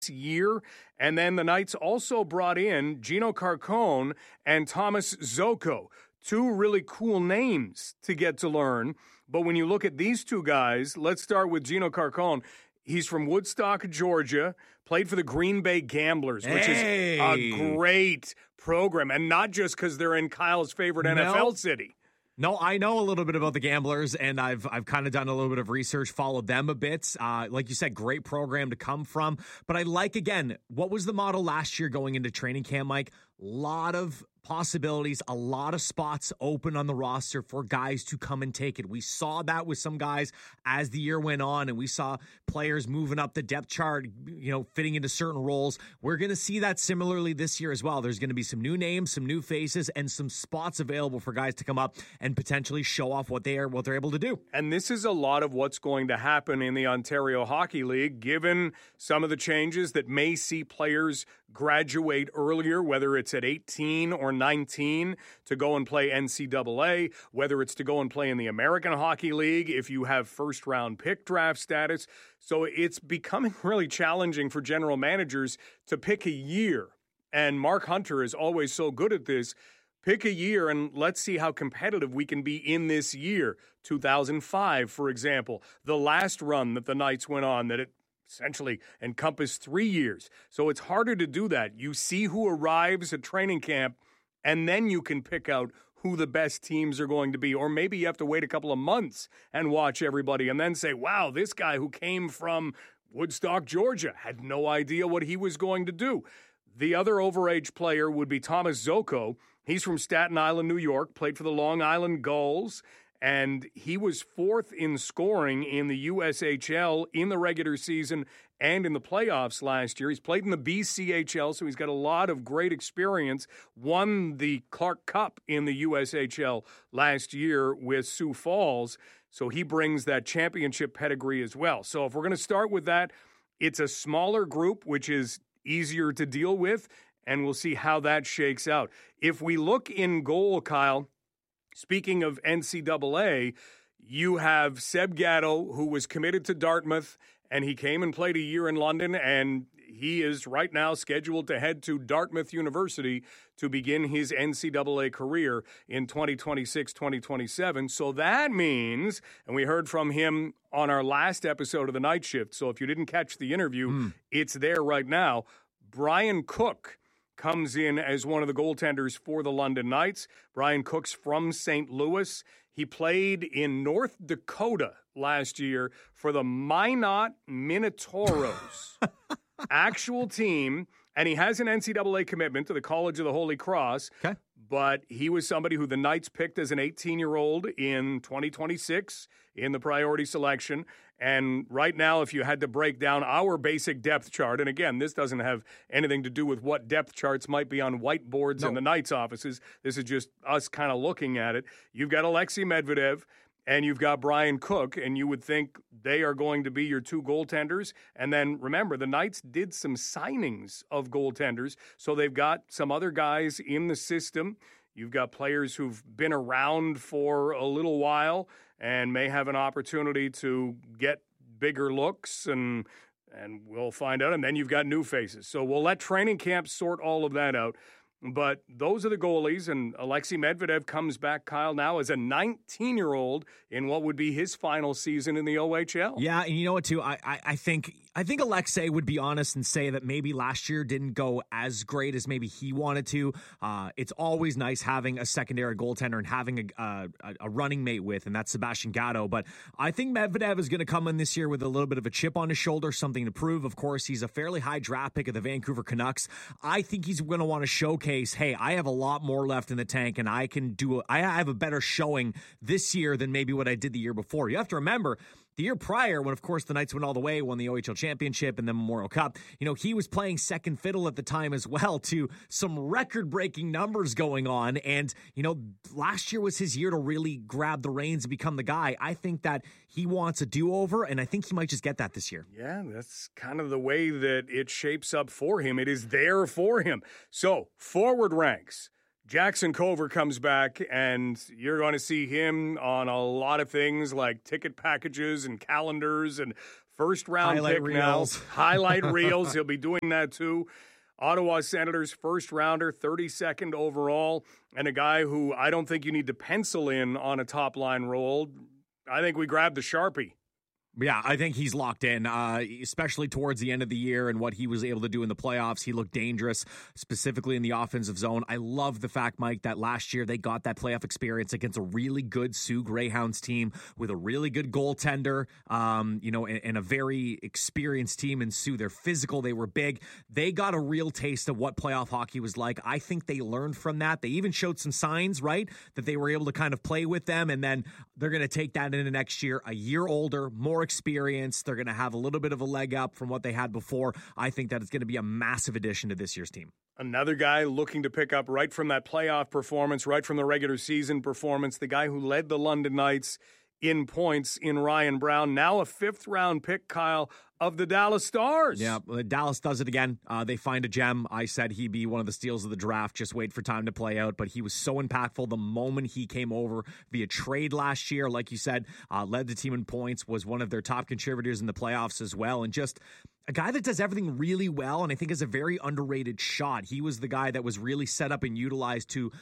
year. And then the Knights also brought in Gino Carcone and Thomas Zoko, two really cool names to get to learn. But when you look at these two guys, let's start with Gino Carcone. He's from Woodstock, Georgia, played for the Green Bay Gamblers, which is a great program, and not just because they're in Kyle's favorite NFL city. No, I know a little bit about the Gamblers, and I've kind of done a little bit of research, followed them a bit. Like you said, great program to come from. But I like, again, what was the model last year going into training camp, Mike? Lot of possibilities, a lot of spots open on the roster for guys to come and take it. We saw that with some guys as the year went on, and we saw players moving up the depth chart, fitting into certain roles. We're going to see that similarly this year as well. There's going to be some new names, some new faces, and some spots available for guys to come up and potentially show off what they're able to do. And this is a lot of what's going to happen in the Ontario Hockey League, given some of the changes that may see players graduate earlier, whether it's at 18 or 19 to go and play NCAA, whether it's to go and play in the American Hockey League if you have first-round pick draft status. So it's becoming really challenging for general managers to pick a year. And Mark Hunter is always so good at this. Pick a year and let's see how competitive we can be in this year. 2005, for example, the last run that the Knights went on, that it essentially encompassed 3 years. So it's harder to do that. You see who arrives at training camp, and then you can pick out who the best teams are going to be. Or maybe you have to wait a couple of months and watch everybody and then say, wow, this guy who came from Woodstock, Georgia, had no idea what he was going to do. The other overage player would be Thomas Zoko. He's from Staten Island, New York, played for the Long Island Gulls, and he was fourth in scoring in the USHL in the regular season and in the playoffs last year. He's played in the BCHL, so he's got a lot of great experience. Won the Clark Cup in the USHL last year with Sioux Falls, so he brings that championship pedigree as well. So if we're going to start with that, it's a smaller group, which is easier to deal with, and we'll see how that shakes out. If we look in goal, Kyle, speaking of NCAA, you have Seb Gatto, who was committed to Dartmouth, and he came and played a year in London, and he is right now scheduled to head to Dartmouth University to begin his NCAA career in 2026-2027. So that means, and we heard from him on our last episode of The Night Shift, so if you didn't catch the interview, it's there right now. Brian Cook comes in as one of the goaltenders for the London Knights. Brian Cook's from St. Louis. He played in North Dakota last year for the Minot Minotauros, actual team, and he has an NCAA commitment to the College of the Holy Cross. Okay. But he was somebody who the Knights picked as an 18-year-old in 2026 in the priority selection. And right now, if you had to break down our basic depth chart, and again, this doesn't have anything to do with what depth charts might be on whiteboards in the Knights offices. This is just us kind of looking at it. You've got Alexei Medvedev, and you've got Brian Cook, and you would think they are going to be your two goaltenders. And then remember, the Knights did some signings of goaltenders, so they've got some other guys in the system. You've got players who've been around for a little while and may have an opportunity to get bigger looks, and we'll find out. And then you've got new faces. So we'll let training camp sort all of that out. But those are the goalies, and Alexei Medvedev comes back, Kyle, now as a 19-year-old in what would be his final season in the OHL. Yeah, and you know what, too? I think Alexei would be honest and say that maybe last year didn't go as great as maybe he wanted to. It's always nice having a secondary goaltender and having a running mate with, and that's Sebastian Gatto. But I think Medvedev is going to come in this year with a little bit of a chip on his shoulder, something to prove. Of course, he's a fairly high draft pick of the Vancouver Canucks. I think he's going to want to showcase, hey, I have a lot more left in the tank, and I have a better showing this year than maybe what I did the year before. You have to remember, the year prior, when, of course, the Knights went all the way, won the OHL Championship and then Memorial Cup, he was playing second fiddle at the time as well to some record-breaking numbers going on. And, last year was his year to really grab the reins and become the guy. I think that he wants a do-over, and I think he might just get that this year. Yeah, that's kind of the way that it shapes up for him. It is there for him. So, forward ranks. Jackson Cover comes back, and you're going to see him on a lot of things like ticket packages and calendars and first-round pick reels. now. Highlight reels. He'll be doing that too. Ottawa Senators first-rounder, 32nd overall, and a guy who I don't think you need to pencil in on a top-line role. I think we grabbed the Sharpie. Yeah, I think he's locked in, especially towards the end of the year and what he was able to do in the playoffs. He looked dangerous, specifically in the offensive zone. I love the fact, Mike, that last year they got that playoff experience against a really good Sioux Greyhounds team with a really good goaltender, and a very experienced team in Sioux. They're physical. They were big. They got a real taste of what playoff hockey was like. I think they learned from that. They even showed some signs, right, that they were able to kind of play with them, and then they're going to take that into next year, a year older, more experience. They're going to have a little bit of a leg up from what they had before. I think that it's going to be a massive addition to this year's team. Another guy looking to pick up right from that playoff performance, right from the regular season performance, the guy who led the London Knights in points in Ryan Brown, now a fifth-round pick, Kyle, of the Dallas Stars. Yeah, Dallas does it again. They find a gem. I said he'd be one of the steals of the draft. Just wait for time to play out. But he was so impactful the moment he came over via trade last year. Like you said, led the team in points, was one of their top contributors in the playoffs as well. And just a guy that does everything really well, and I think is a very underrated shot. He was the guy that was really set up and utilized to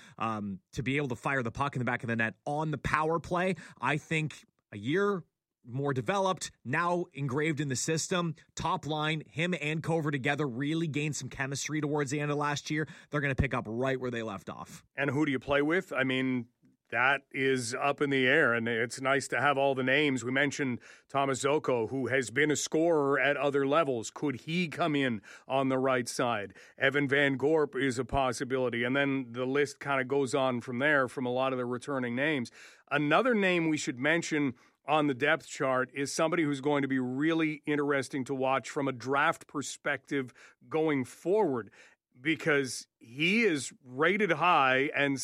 be able to fire the puck in the back of the net on the power play. I think a year more developed, now engraved in the system. Top line, him and Cover together really gained some chemistry towards the end of last year. They're going to pick up right where they left off. And who do you play with? I mean, that is up in the air, and it's nice to have all the names. We mentioned Thomas Zoko, who has been a scorer at other levels. Could he come in on the right side? Evan Van Gorp is a possibility, and then the list kind of goes on from there from a lot of the returning names. Another name we should mention on the depth chart is somebody who's going to be really interesting to watch from a draft perspective going forward, because he is rated high, and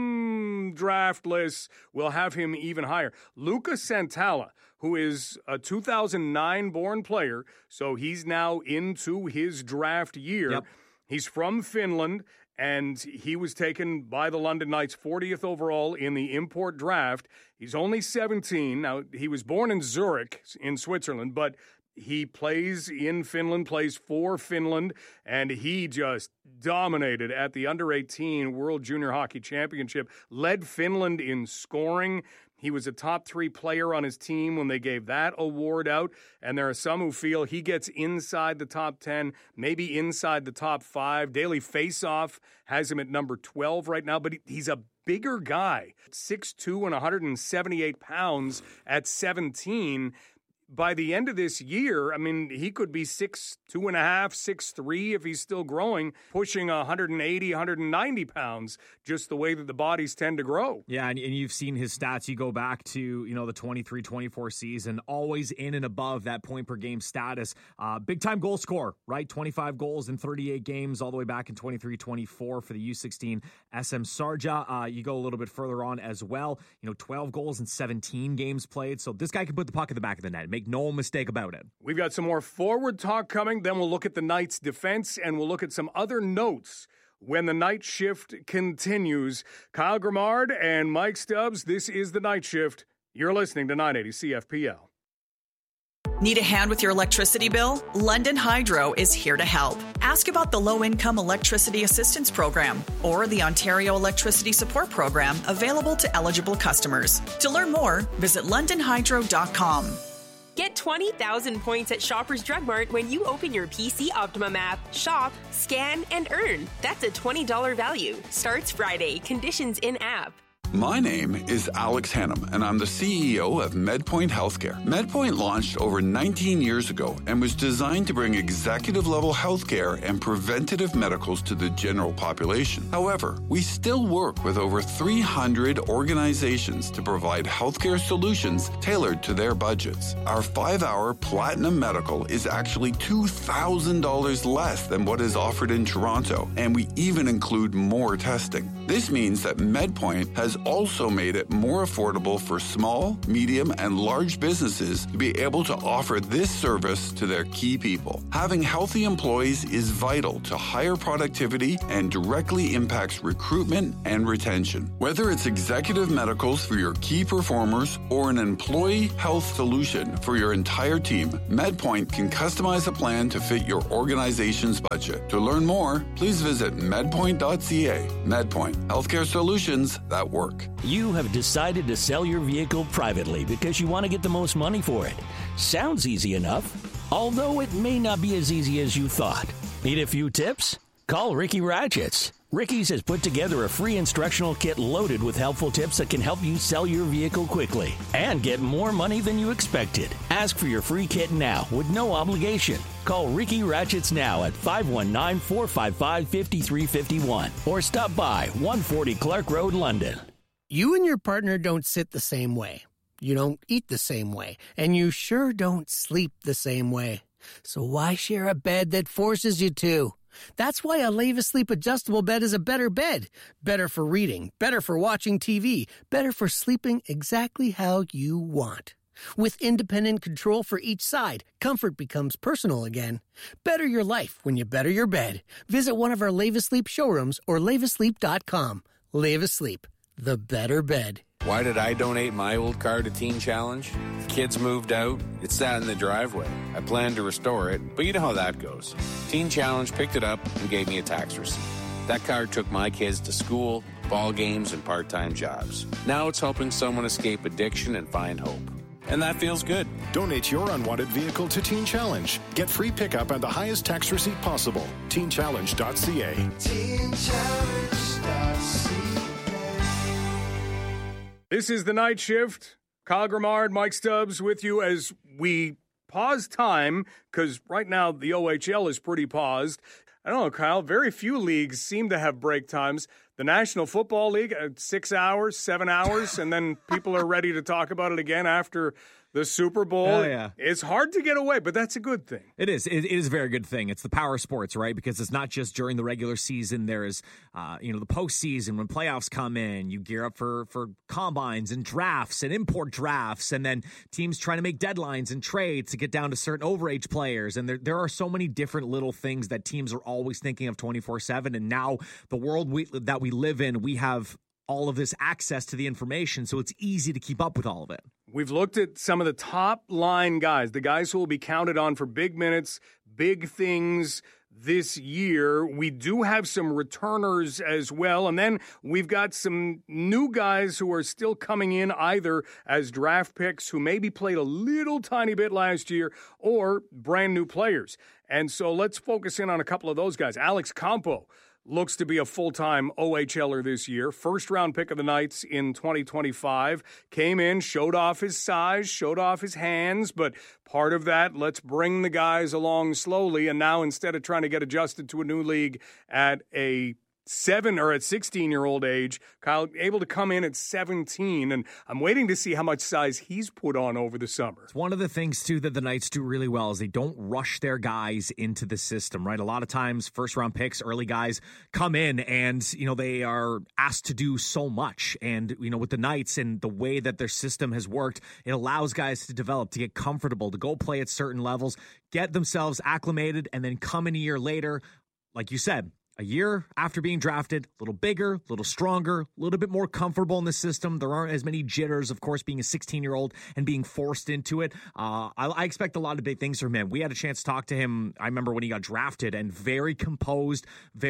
some draft lists will have him even higher. Luca Santala, who is a 2009-born player, so he's now into his draft year. Yep. He's from Finland, and he was taken by the London Knights 40th overall in the import draft. He's only 17. Now, he was born in Zurich in Switzerland, but he plays in Finland, plays for Finland, and he just dominated at the Under-18 World Junior Hockey Championship, led Finland in scoring. He was a top 3 player on his team when they gave that award out, and there are some who feel he gets inside the top 10, maybe inside the top 5. Daily Faceoff has him at number 12 right now, but he's a bigger guy, 6'2" and 178 pounds at 17. By the end of this year, I mean, he could be 6'2.5", 6'3", if he's still growing, pushing 180, 190 pounds, just the way that the bodies tend to grow. Yeah, and you've seen his stats. You go back to, the 23-24 season, always in and above that point-per-game status. Big-time goal scorer, right? 25 goals in 38 games all the way back in 23-24 for the U16 SM Sarja. You go a little bit further on as well. 12 goals in 17 games played. So this guy can put the puck in the back of the net. Make no mistake about it. We've got some more forward talk coming. Then we'll look at the Knights' defense, and we'll look at some other notes when the night shift continues. Kyle Grimard and Mike Stubbs, this is the Night Shift. You're listening to 980 CFPL. Need a hand with your electricity bill? London Hydro is here to help. Ask about the Low-Income Electricity Assistance Program or the Ontario Electricity Support Program available to eligible customers. To learn more, visit londonhydro.com. Get 20,000 points at Shoppers Drug Mart when you open your PC Optimum app. Shop, scan, and earn. That's a $20 value. Starts Friday. Conditions in app. My name is Alex Hannum, and I'm the CEO of MedPoint Healthcare. MedPoint launched over 19 years ago and was designed to bring executive-level healthcare and preventative medicals to the general population. However, we still work with over 300 organizations to provide healthcare solutions tailored to their budgets. Our 5-hour Platinum Medical is actually $2,000 less than what is offered in Toronto, and we even include more testing. This means that MedPoint has also made it more affordable for small, medium, and large businesses to be able to offer this service to their key people. Having healthy employees is vital to higher productivity and directly impacts recruitment and retention. Whether it's executive medicals for your key performers or an employee health solution for your entire team, MedPoint can customize a plan to fit your organization's budget. To learn more, please visit medpoint.ca. MedPoint, healthcare solutions that work. You have decided to sell your vehicle privately because you want to get the most money for it. Sounds easy enough, although it may not be as easy as you thought. Need a few tips? Call Ricky Ratchets. Ricky's has put together a free instructional kit loaded with helpful tips that can help you sell your vehicle quickly and get more money than you expected. Ask for your free kit now with no obligation. Call Ricky Ratchets now at 519-455-5351 or stop by 140 Clark Road, London. You and your partner don't sit the same way. You don't eat the same way. And you sure don't sleep the same way. So why share a bed that forces you to? That's why a Leva Sleep adjustable bed is a better bed. Better for reading, better for watching TV, better for sleeping exactly how you want. With independent control for each side, comfort becomes personal again. Better your life when you better your bed. Visit one of our Leva Sleep showrooms or levasleep.com. Leva Sleep, the better bed. Why did I donate my old car to Teen Challenge? The kids moved out. It sat in the driveway. I planned to restore it, but you know how that goes. Teen Challenge picked it up and gave me a tax receipt. That car took my kids to school, ball games, and part-time jobs. Now it's helping someone escape addiction and find hope. And that feels good. Donate your unwanted vehicle to Teen Challenge. Get free pickup and the highest tax receipt possible. TeenChallenge.ca. TeenChallenge.ca. This is The Night Shift. Kyle Grimard, Mike Stubbs with you as we pause time, because right now the OHL is pretty paused. I don't know, Kyle, very few leagues seem to have break times. The National Football League, 6 hours, 7 hours, and then people are ready to talk about it again after the Super Bowl. Oh, yeah. It's hard to get away, but that's a good thing. It is. It is a very good thing. It's the power of sports, right? Because it's not just during the regular season. There is, the postseason when playoffs come in. You gear up for combines and drafts and import drafts, and then teams trying to make deadlines and trades to get down to certain overage players. And there are so many different little things that teams are always thinking of 24/7. And now the world that we live in, we have all of this access to the information, so it's easy to keep up with all of it. We've looked at some of the top line guys, the guys who will be counted on for big minutes, big things this year. We do have some returners as well, and then we've got some new guys who are still coming in either as draft picks who maybe played a little tiny bit last year or brand new players. And so let's focus in on a couple of those guys. Alex Campo looks to be a full-time OHLer this year. First-round pick of the Knights in 2025. Came in, showed off his size, showed off his hands, but part of that, let's bring the guys along slowly. And now instead of trying to get adjusted to a new league at a 16-year-old age, Kyle able to come in at 17, and I'm waiting to see how much size he's put on over the summer. It's one of the things, too, that the Knights do really well is they don't rush their guys into the system, right? A lot of times, first-round picks, early guys come in, and, they are asked to do so much. And, with the Knights and the way that their system has worked, it allows guys to develop, to get comfortable, to go play at certain levels, get themselves acclimated, and then come in a year later, like you said, a year after being drafted, a little bigger, a little stronger, a little bit more comfortable in the system. There aren't as many jitters, of course, being a 16-year-old and being forced into it. I expect a lot of big things from him. We had a chance to talk to him, I remember when he got drafted, and very composed,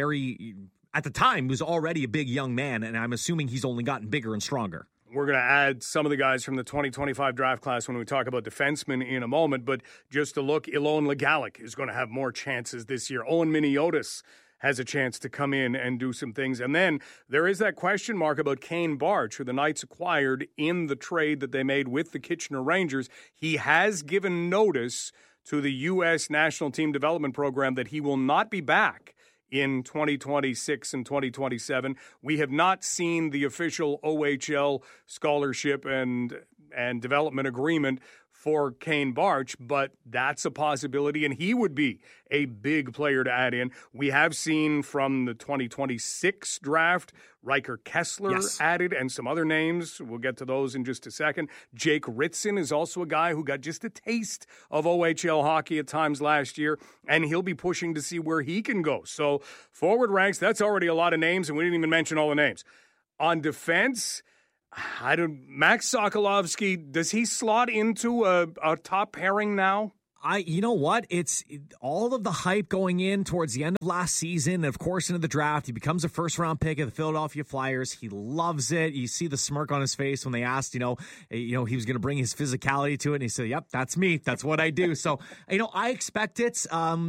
at the time, he was already a big young man, and I'm assuming he's only gotten bigger and stronger. We're going to add some of the guys from the 2025 draft class when we talk about defensemen in a moment, but just to look, Ilon Legalic is going to have more chances this year. Owen Miniotis has a chance to come in and do some things. And then there is that question mark about Kane Barch, who the Knights acquired in the trade that they made with the Kitchener Rangers. He has given notice to the U.S. National Team Development Program that he will not be back in 2026 and 2027. We have not seen the official OHL scholarship and development agreement for Kane Barch, but that's a possibility, and he would be a big player to add in. We have seen from the 2026 draft, Riker Kessler added, and some other names. We'll get to those in just a second. Jake Ritson is also a guy who got just a taste of OHL hockey at times last year, and he'll be pushing to see where he can go. So forward ranks, that's already a lot of names, and we didn't even mention all the names. On defense, Max Sokolovsky, does he slot into a top pairing now? You know what? It's all of the hype going in towards the end of last season, and of course into the draft. He becomes a first-round pick of the Philadelphia Flyers. He loves it. You see the smirk on his face when they asked, he was going to bring his physicality to it, and he said, "Yep, that's me. That's what I do." So, I expect it.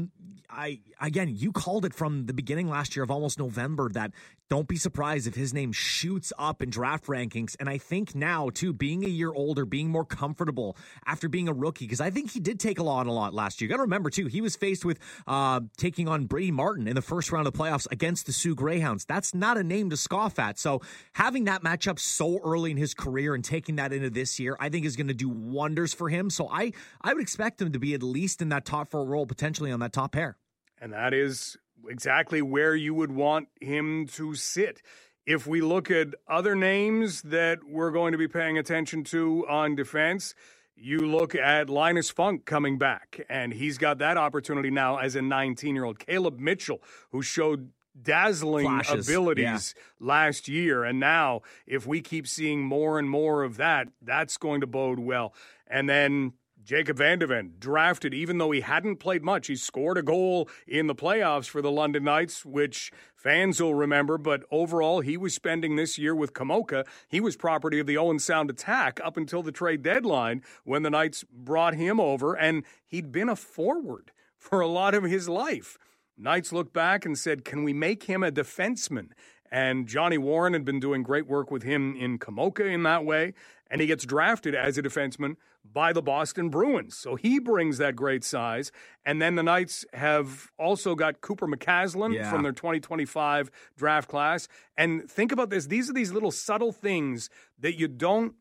You called it from the beginning last year of almost November that don't be surprised if his name shoots up in draft rankings. And I think now, too, being a year older, being more comfortable after being a rookie, because I think he did take a lot last year. You got to remember, too, he was faced with taking on Brady Martin in the first round of the playoffs against the Sioux Greyhounds. That's not a name to scoff at. So having that matchup so early in his career and taking that into this year, I think is going to do wonders for him. So I would expect him to be at least in that top 4 role, potentially on that top pair. And that is exactly where you would want him to sit. If we look at other names that we're going to be paying attention to on defense, you look at Linus Funk coming back, and he's got that opportunity now as a 19-year-old. Caleb Mitchell, who showed dazzling abilities last year, and now if we keep seeing more and more of that, that's going to bode well. And then Jacob Van de Ven, drafted, even though he hadn't played much. He scored a goal in the playoffs for the London Knights, which fans will remember, but overall, he was spending this year with Kamoka. He was property of the Owen Sound Attack up until the trade deadline when the Knights brought him over, and he'd been a forward for a lot of his life. Knights looked back and said, can we make him a defenseman? And Johnny Warren had been doing great work with him in Kamoka in that way, and he gets drafted as a defenseman by the Boston Bruins. So he brings that great size. And then the Knights have also got Cooper McCaslin from their 2025 draft class. And think about this. These are these little subtle things that you don't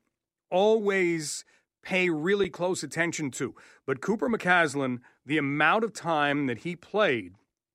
always pay really close attention to. But Cooper McCaslin, the amount of time that he played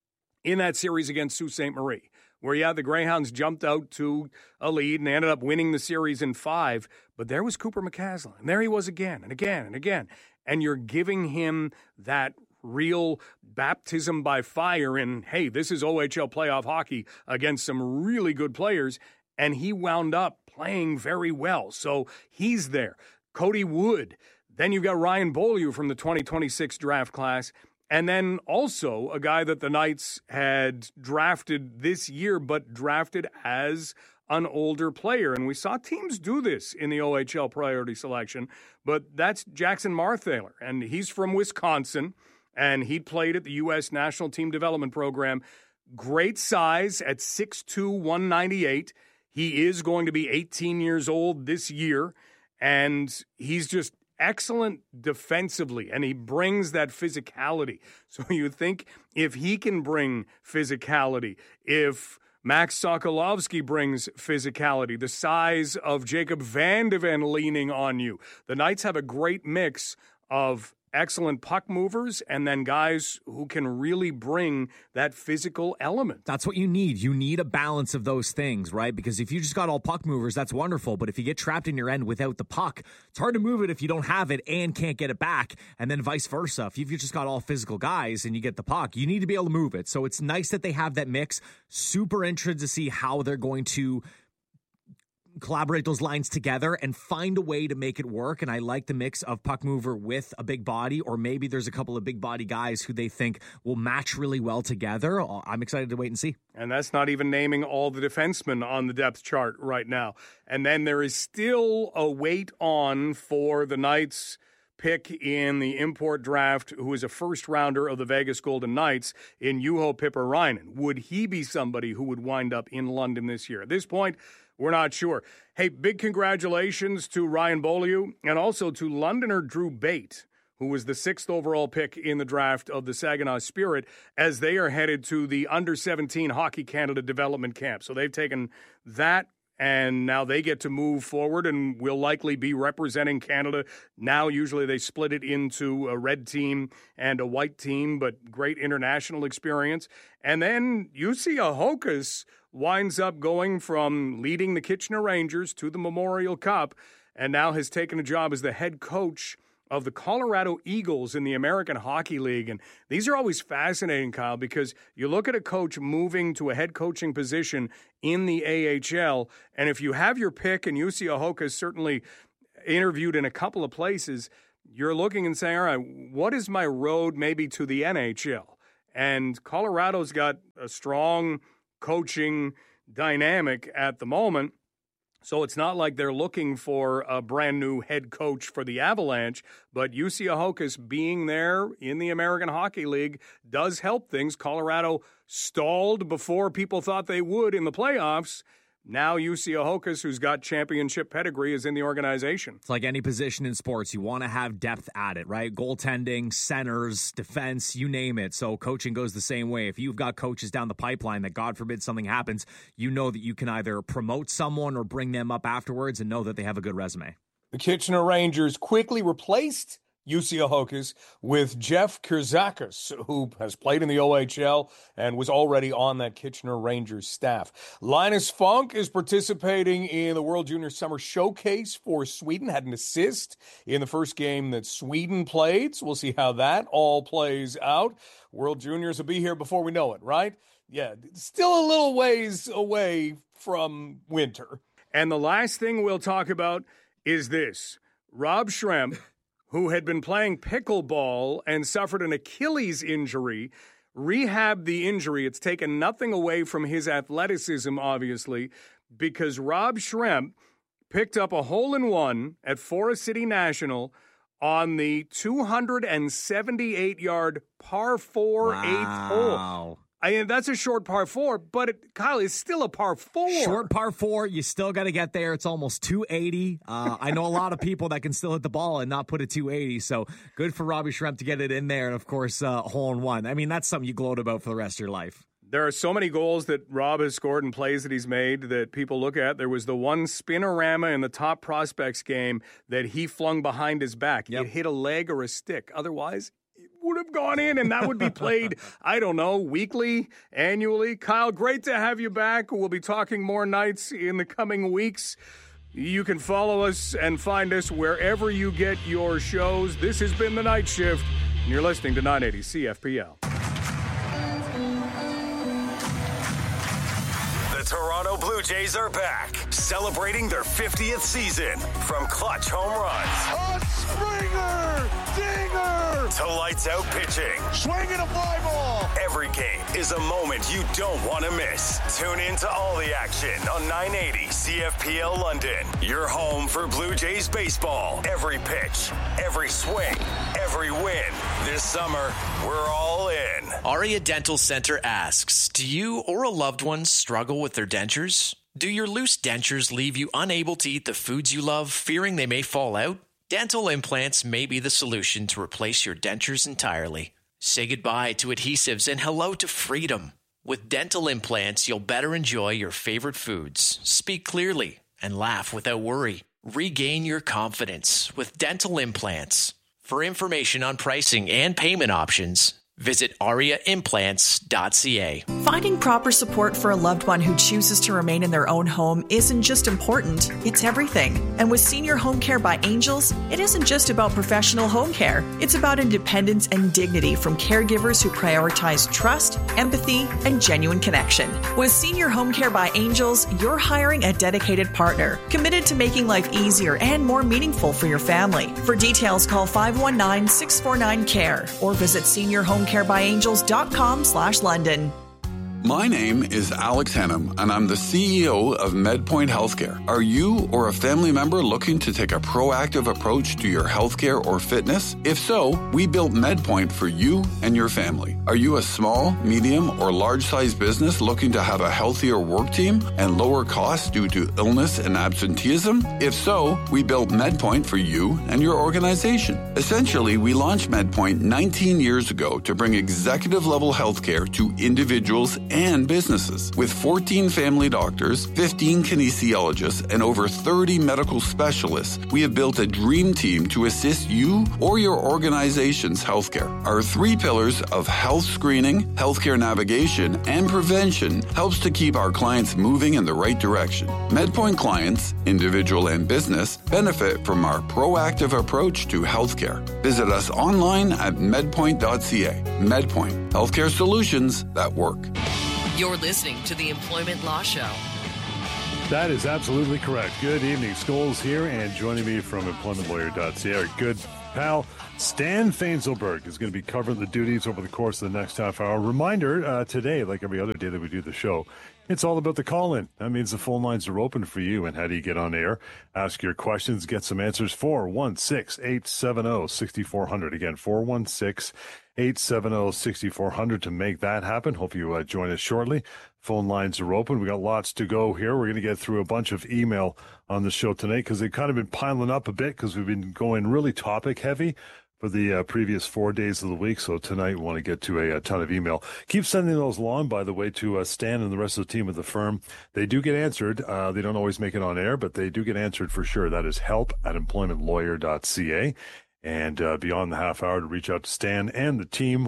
in that series against Sault Ste. Marie, where, the Greyhounds jumped out to a lead and they ended up winning the series in 5. But there was Cooper McCaslin, and there he was again and again and again. And you're giving him that real baptism by fire in, hey, this is OHL playoff hockey against some really good players. And he wound up playing very well. So he's there. Cody Wood. Then you've got Ryan Beaulieu from the 2026 draft class. And then also a guy that the Knights had drafted this year, but drafted as an older player. And we saw teams do this in the OHL priority selection, but that's Jackson Marthaler. And he's from Wisconsin, and he played at the U.S. National Team Development Program. Great size at 6'2", 198. He is going to be 18 years old this year, and he's just excellent defensively, and he brings that physicality. So you think if he can bring physicality, if Max Sokolovsky brings physicality, the size of Jacob Van de Ven leaning on you, the Knights have a great mix of excellent puck movers and then guys who can really bring that physical element. That's what you need. You need a balance of those things, right? Because if you just got all puck movers, that's wonderful. But if you get trapped in your end without the puck, it's hard to move it if you don't have it and can't get it back. And then vice versa. If you've just got all physical guys and you get the puck, you need to be able to move it. So it's nice that they have that mix. Super interested to see how they're going to collaborate those lines together and find a way to make it work. And I like the mix of puck mover with a big body, or maybe there's a couple of big body guys who they think will match really well together. I'm excited to wait and see. And that's not even naming all the defensemen on the depth chart right now. And then there is still a wait on for the Knights pick in the import draft, who is a first-rounder of the Vegas Golden Knights in Juho Pipparainen. Would he be somebody who would wind up in London this year? At this point, we're not sure. Hey, big congratulations to Ryan Beaulieu and also to Londoner Drew Bate, who was the 6th overall pick in the draft of the Saginaw Spirit, as they are headed to the Under-17 Hockey Canada Development Camp. So they've taken that and now they get to move forward and will likely be representing Canada. Now, usually they split it into a red team and a white team, but great international experience. And then UC Ahokas winds up going from leading the Kitchener Rangers to the Memorial Cup, and now has taken a job as the head coach of the Colorado Eagles in the American Hockey League. And these are always fascinating, Kyle, because you look at a coach moving to a head coaching position in the AHL, and if you have your pick, and UC Ahokas certainly interviewed in a couple of places, you're looking and saying, all right, what is my road maybe to the NHL? And Colorado's got a strong coaching dynamic at the moment. So it's not like they're looking for a brand new head coach for the Avalanche, but UC Ahokas being there in the American Hockey League does help things. Colorado stalled before people thought they would in the playoffs. Now UC Ahokas, who's got championship pedigree, is in the organization. It's like any position in sports. You want to have depth at it, right? Goaltending, centers, defense, you name it. So coaching goes the same way. If you've got coaches down the pipeline that, God forbid, something happens, you know that you can either promote someone or bring them up afterwards and know that they have a good resume. The Kitchener Rangers quickly replaced UC Ahokas with Jeff Kurzakis, who has played in the OHL and was already on that Kitchener Rangers staff. Linus Funk is participating in the World Junior Summer Showcase for Sweden, had an assist in the first game that Sweden played, so we'll see how that all plays out. World Juniors will be here before we know it, right? Yeah, still a little ways away from winter. And the last thing we'll talk about is this. Rob Schremp, who had been playing pickleball and suffered an Achilles injury, rehabbed the injury. It's taken nothing away from his athleticism, obviously, because Rob Schremp picked up a hole-in-one at Forest City National on the 278-yard par 4 8th hole. I mean, that's a short par 4, but Kyle, it's still a par 4. Short par 4, you still got to get there. It's almost 280. I know a lot of people that can still hit the ball and not put a 280, so good for Robbie Schremp to get it in there, and of course, hole-in-one. I mean, that's something you gloat about for the rest of your life. There are so many goals that Rob has scored and plays that he's made that people look at. There was the one spinorama in the Top Prospects game that he flung behind his back. Yep. It hit a leg or a stick. Otherwise, would have gone in, and that would be played, I don't know, weekly, annually. Kyle, great to have you back. We'll be talking more nights in the coming weeks. You can follow us and find us wherever you get your shows. This has been The Night Shift, and you're listening to 980 CFPL. The Toronto Blue Jays are back, celebrating their 50th season. From clutch home runs, a Springer dinger, to lights out pitching, swinging a fly ball. Every game is a moment you don't want to miss. Tune in to all the action on 980 CFPL London. Your home for Blue Jays baseball. Every pitch, every swing, every win. This summer, we're all in. Aria Dental Center asks, do you or a loved one struggle with their dentures? Do your loose dentures leave you unable to eat the foods you love, fearing they may fall out? Dental implants may be the solution to replace your dentures entirely. Say goodbye to adhesives and hello to freedom. With dental implants, you'll better enjoy your favorite foods, speak clearly, and laugh without worry. Regain your confidence with dental implants. For information on pricing and payment options, visit ariaimplants.ca. Finding proper support for a loved one who chooses to remain in their own home isn't just important, it's everything. And with Senior Home Care by Angels, it isn't just about professional home care. It's about independence and dignity from caregivers who prioritize trust, empathy, and genuine connection. With Senior Home Care by Angels, you're hiring a dedicated partner, committed to making life easier and more meaningful for your family. For details, call 519-649-CARE or visit seniorhomecarebyangels.com/London. My name is Alex Hennam, and I'm the CEO of MedPoint Healthcare. Are you or a family member looking to take a proactive approach to your healthcare or fitness? If so, we built MedPoint for you and your family. Are you a small, medium, or large-sized business looking to have a healthier work team and lower costs due to illness and absenteeism? If so, we built MedPoint for you and your organization. Essentially, we launched MedPoint 19 years ago to bring executive-level healthcare to individuals and businesses. With 14 family doctors, 15 kinesiologists, and over 30 medical specialists, we have built a dream team to assist you or your organization's healthcare. Our 3 pillars of health screening, healthcare navigation, and prevention helps to keep our clients moving in the right direction. MedPoint clients, individual and business, benefit from our proactive approach to healthcare. Visit us online at medpoint.ca. MedPoint, healthcare solutions that work. You're listening to the Employment Law Show. That is absolutely correct. Good evening. Scholes here, and joining me from employmentlawyer.ca, our good pal Stan Fainselberg is going to be covering the duties over the course of the next half hour. Reminder, today, like every other day that we do the show, it's all about the call-in. That means the phone lines are open for you. And how do you get on air? Ask your questions, get some answers. 416-870-6400. Again, 416-870-6400 to make that happen. Hope you join us shortly. Phone lines are open. We got lots to go here. We're going to get through a bunch of email on the show tonight because they've kind of been piling up a bit because we've been going really topic heavy for the previous 4 days of the week. So tonight we want to get to a ton of email. Keep sending those along, by the way, to Stan and the rest of the team at the firm. They do get answered. They don't always make it on air, but they do get answered for sure. That is help@employmentlawyer.ca. And beyond the half hour, to reach out to Stan and the team,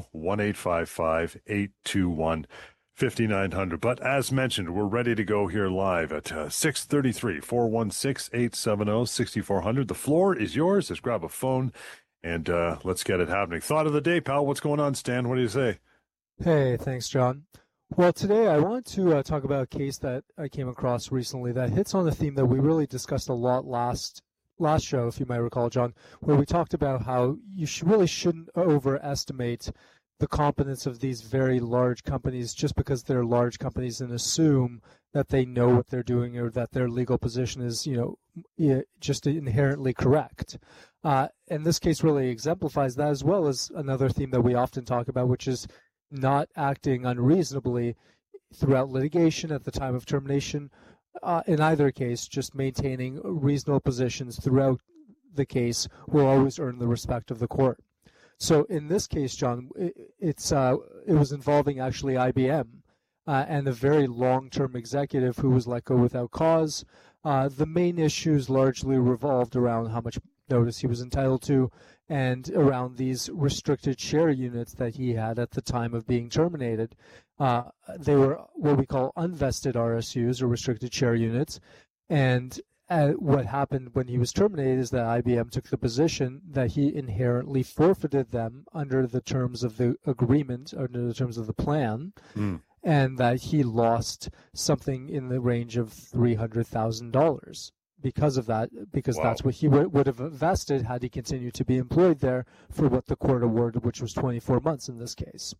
1-855-821-5900. But as mentioned, we're ready to go here live at 6:33, 416-870-6400. The floor is yours. Just grab a phone and let's get it happening. Thought of the day, pal. What's going on, Stan? What do you say? Hey, thanks, John. Well, today I want to talk about a case that I came across recently that hits on a theme that we really discussed a lot last show, if you might recall, John, where we talked about how you really shouldn't overestimate the competence of these very large companies just because they're large companies and assume that they know what they're doing or that their legal position is, just inherently correct. And this case really exemplifies that, as well as another theme that we often talk about, which is not acting unreasonably throughout litigation at the time of termination. In either case, just maintaining reasonable positions throughout the case will always earn the respect of the court. So in this case, John, it was involving actually IBM and a very long-term executive who was let go without cause. The main issues largely revolved around how much notice he was entitled to and around these restricted share units that he had at the time of being terminated. They were what we call unvested RSUs, or restricted share units. And what happened when he was terminated is that IBM took the position that he inherently forfeited them under the terms of the agreement, under the terms of the plan, and that he lost something in the range of $300,000. Because of that, because that's what he would have vested had he continued to be employed there for what the court awarded, which was 24 months in this case.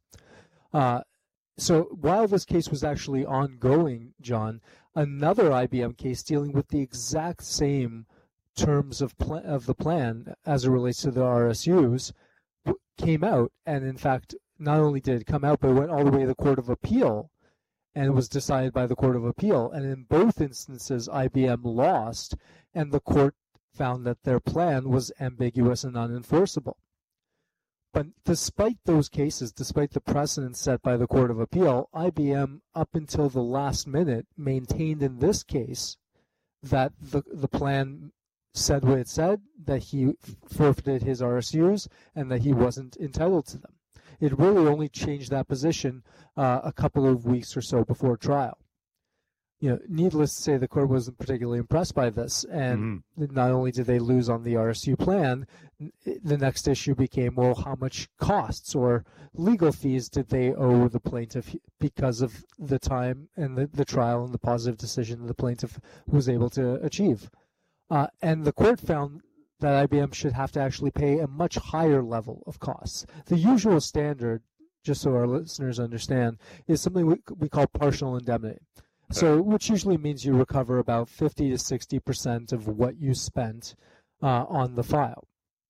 So while this case was actually ongoing, John, another IBM case dealing with the exact same terms of the plan as it relates to the RSUs came out. And in fact, not only did it come out, but it went all the way to the Court of Appeal and was decided by the Court of Appeal. And in both instances, IBM lost, and the court found that their plan was ambiguous and unenforceable. But despite those cases, despite the precedent set by the Court of Appeal, IBM, up until the last minute, maintained in this case that the plan said what it said, that he forfeited his RSUs, and that he wasn't entitled to them. It really only changed that position a couple of weeks or so before trial. Needless to say, the court wasn't particularly impressed by this, and not only did they lose on the RSU plan, the next issue became, well, how much costs or legal fees did they owe the plaintiff because of the time and the trial and the positive decision the plaintiff was able to achieve. And the court found that IBM should have to actually pay a much higher level of costs. The usual standard, just so our listeners understand, is something we call partial indemnity. So, which usually means you recover about 50 to 60% of what you spent on the file.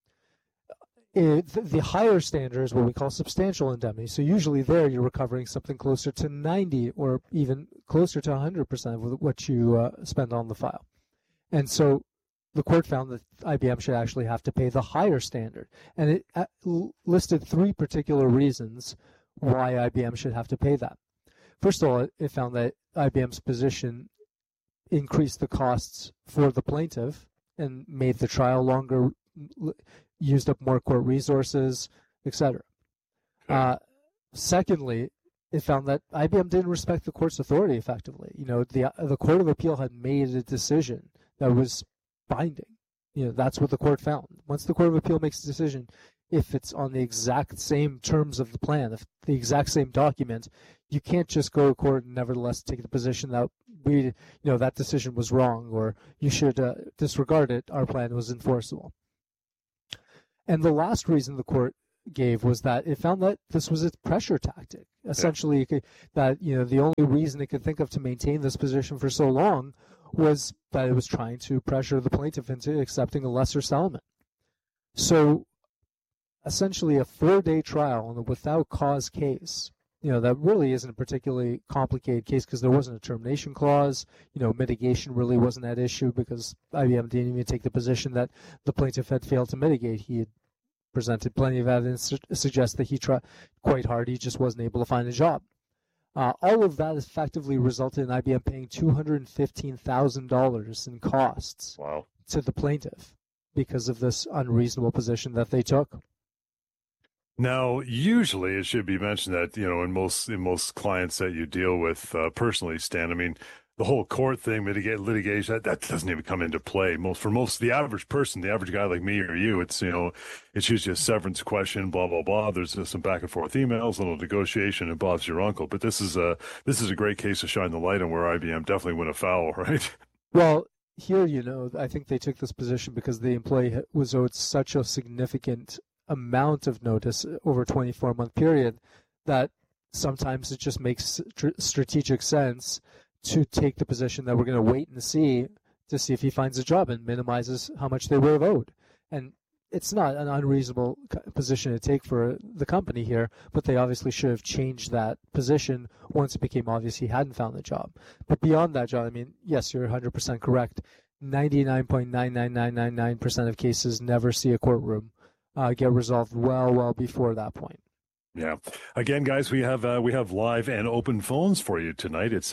The higher standard is what we call substantial indemnity. So usually there you're recovering something closer to 90 or even closer to 100% of what you spend on the file. And so the court found that IBM should actually have to pay the higher standard. And it listed three particular reasons why IBM should have to pay that. First of all, it found that IBM's position increased the costs for the plaintiff and made the trial longer, used up more court resources, etc. Secondly, it found that IBM didn't respect the court's authority effectively. The Court of Appeal had made a decision that was binding. That's what the court found. Once the Court of Appeal makes a decision, if it's on the exact same terms of the plan, if the exact same document, you can't just go to court and nevertheless take the position that that decision was wrong, or you should disregard it. Our plan was enforceable. And the last reason the court gave was that it found that this was a pressure tactic. Essentially, that the only reason it could think of to maintain this position for so long was that it was trying to pressure the plaintiff into accepting a lesser settlement. So, essentially, a 4-day trial on a without cause case. That really isn't a particularly complicated case because there wasn't a termination clause. Mitigation really wasn't at issue because IBM didn't even take the position that the plaintiff had failed to mitigate. He had presented plenty of evidence to suggest that he tried quite hard. He just wasn't able to find a job. All of that effectively resulted in IBM paying $215,000 in costs to the plaintiff because of this unreasonable position that they took. Now, usually it should be mentioned that, in most clients that you deal with personally, Stan, I mean, the whole court thing, litigation, that doesn't even come into play. The average person, the average guy like me or you, it's usually a severance question, blah, blah, blah. There's some back and forth emails, a little negotiation, and Bob's your uncle. But this is a great case to shine the light on where IBM definitely went afoul, right? Well, here, I think they took this position because the employee was owed such a significant amount of notice over a 24-month period that sometimes it just makes strategic sense to take the position that we're going to wait and see to see if he finds a job and minimizes how much they would have owed. And it's not an unreasonable position to take for the company here, but they obviously should have changed that position once it became obvious he hadn't found the job. But beyond that, John, I mean, yes, you're 100% correct. 99.99999% of cases never see a courtroom get resolved well before that point. Yeah. Again, guys, we have live and open phones for you tonight. It's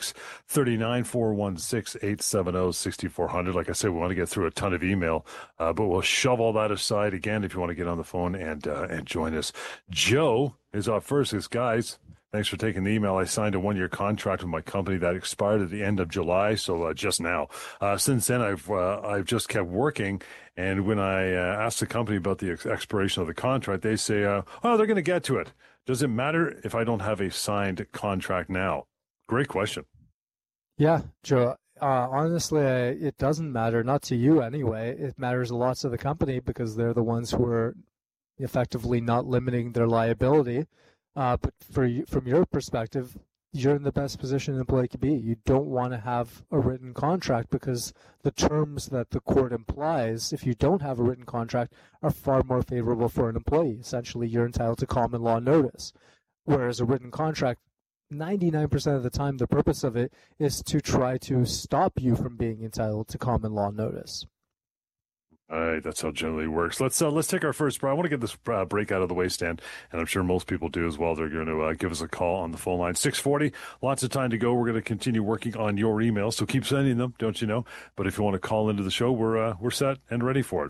639-416-870-6400. Like I said, we want to get through a ton of email, but we'll shove all that aside again if you want to get on the phone and join us. Joe is up first. Guys, thanks for taking the email. I signed a 1-year contract with my company that expired at the end of July, so just now. Since then, I've just kept working. And when I asked the company about the expiration of the contract, they say, they're going to get to it. Does it matter if I don't have a signed contract now? Great question. Yeah, Joe. Honestly, it doesn't matter, not to you anyway. It matters a lot to the company because they're the ones who are effectively not limiting their liability. But from your perspective, you're in the best position an employee could be. You don't want to have a written contract because the terms that the court implies, if you don't have a written contract, are far more favorable for an employee. Essentially, you're entitled to common law notice. Whereas a written contract, 99% of the time, the purpose of it is to try to stop you from being entitled to common law notice. All right, that's how it generally works. Let's take our first break. I want to get this break out of the way, Stan, and I'm sure most people do as well. They're going to give us a call on the phone line. 6:40, lots of time to go. We're going to continue working on your emails, so keep sending them, don't you know? But if you want to call into the show, we're set and ready for it.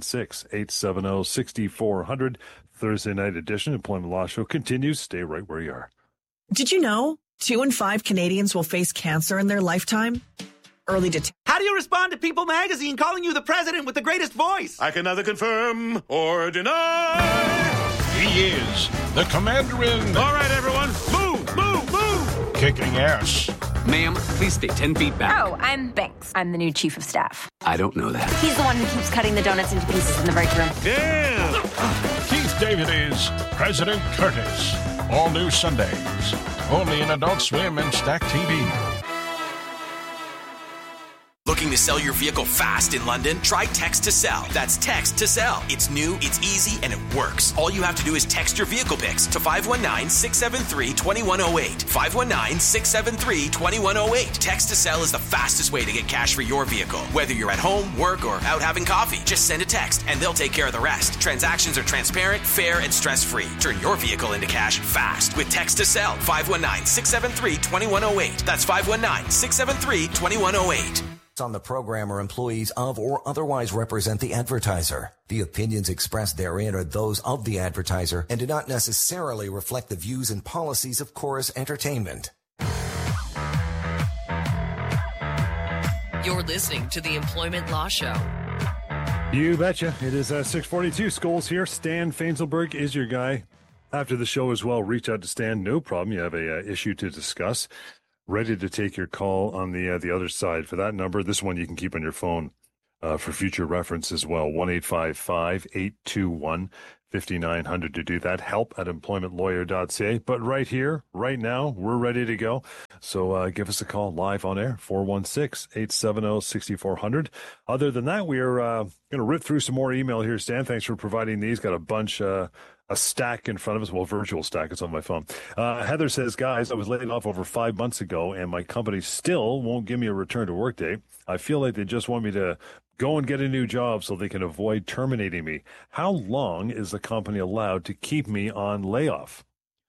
416-870-6400, Thursday night edition. Employment Law Show continues. Stay right where you are. Did you know 2 in 5 Canadians will face cancer in their lifetime? Early detection. How do you respond to People Magazine calling you the president with the greatest voice? I can neither confirm or deny. He is the commander-in. All right, everyone, move. Kicking ass. Ma'am, please stay 10 feet back. Oh, I'm Banks. I'm the new chief of staff. I don't know that. He's the one who keeps cutting the donuts into pieces in the break room. Damn. Keith David is President Curtis. All new Sundays. Only in Adult Swim and Stack TV. Looking to sell your vehicle fast in London? Try Text to Sell. That's Text to Sell. It's new, it's easy, and it works. All you have to do is text your vehicle pics to 519-673-2108. 519-673-2108. Text to Sell is the fastest way to get cash for your vehicle. Whether you're at home, work, or out having coffee, just send a text and they'll take care of the rest. Transactions are transparent, fair, and stress-free. Turn your vehicle into cash fast with Text to Sell. 519-673-2108. That's 519-673-2108. On the program are employees of or otherwise represent the advertiser. The opinions expressed therein are those of the advertiser and do not necessarily reflect the views and policies of Chorus Entertainment. You're listening to the Employment Law Show. You betcha. It is 6:42. Scholes here. Stan Fainselberg is your guy. After the show as well, reach out to Stan. No problem. You have a issue to discuss. Ready to take your call on the other side. For that number, this one you can keep on your phone for future reference as well. 1-855-821-5900 to do that. help@employmentlawyer.ca. But right here, right now, we're ready to go. So give us a call live on air, 416-870-6400. Other than that, we are going to rip through some more email here. Stan, thanks for providing these. Got a bunch, a stack in front of us. Well, virtual stack. It's on my phone. Heather says, guys, I was laid off over 5 months ago, and my company still won't give me a return to work date. I feel like they just want me to go and get a new job so they can avoid terminating me. How long is the company allowed to keep me on layoff?